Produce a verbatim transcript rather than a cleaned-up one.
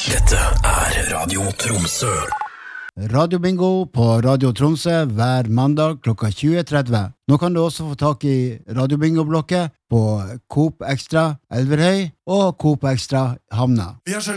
Dette er Radio Tromsø. Radio Bingo på Radio Tromsø hver mandag klokka tjue tretti. Nå kan du også få tak i Radio Bingo-blokket på Coop Extra Elverhøy og Coop Extra Havna.